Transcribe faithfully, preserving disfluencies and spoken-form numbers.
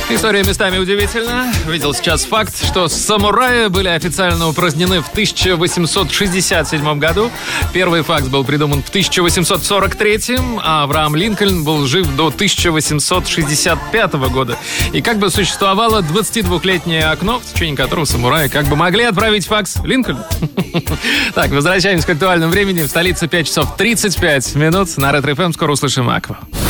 История местами удивительна. Видел сейчас факт, что самураи были официально упразднены в тысяча восемьсот шестьдесят седьмом году. Первый факс был придуман в тысяча восемьсот сорок третьем, а Авраам Линкольн был жив до тысяча восемьсот шестьдесят пятого года. И как бы существовало двадцатидвухлетнее окно, в течение которого самураи как бы могли отправить факс Линкольну. Так, возвращаемся к актуальному времени. В столице пять часов тридцать пять минут. На Ретро эф эм скоро услышим Аква.